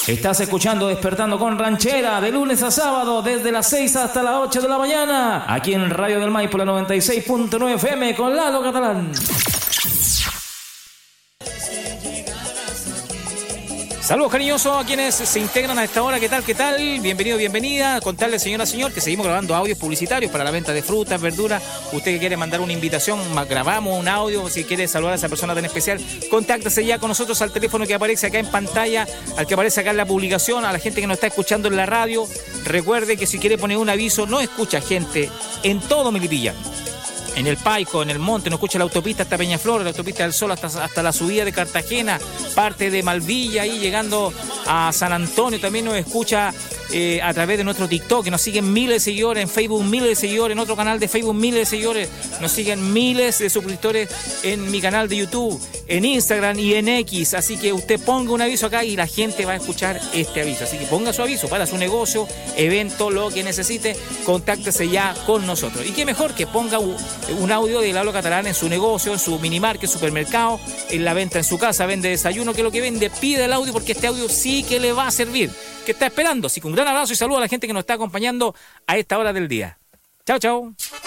Estás escuchando Despertando con Ranchera de lunes a sábado desde las 6 hasta las 8 de la mañana aquí en Radio del Maipo, la 96.9 FM con Lalo Catalán. Saludos cariñosos a quienes se integran a esta hora. ¿Qué tal? ¿Qué tal? Bienvenido, bienvenida. Contarle, señora, señor, que seguimos grabando audios publicitarios para la venta de frutas, verduras. Usted que quiere mandar una invitación, grabamos un audio. Si quiere saludar a esa persona tan especial, contáctese ya con nosotros al teléfono que aparece acá en pantalla, al que aparece acá en la publicación, a la gente que nos está escuchando en la radio. Recuerde que si quiere poner un aviso, no escucha gente en todo Melipilla. En el Paico, en el Monte, nos escucha la autopista hasta Peñaflor, la autopista del Sol hasta la subida de Cartagena, parte de Malvilla, ahí llegando a San Antonio, también nos escucha a través de nuestro TikTok, que nos siguen miles de seguidores, en Facebook miles de seguidores, en otro canal de Facebook miles de seguidores, nos siguen miles de suscriptores en mi canal de YouTube, en Instagram y en X, así que usted ponga un aviso acá y la gente va a escuchar este aviso, así que ponga su aviso para su negocio, evento, lo que necesite, contáctese ya con nosotros. Y qué mejor que ponga un audio de Lalo Catalán en su negocio, en su minimarket, supermercado, en la venta en su casa, vende desayuno, que es lo que vende, pide el audio porque este audio sí que le va a servir. ¿Qué está esperando? Así que un gran abrazo y saludo a la gente que nos está acompañando a esta hora del día. Chao, chao.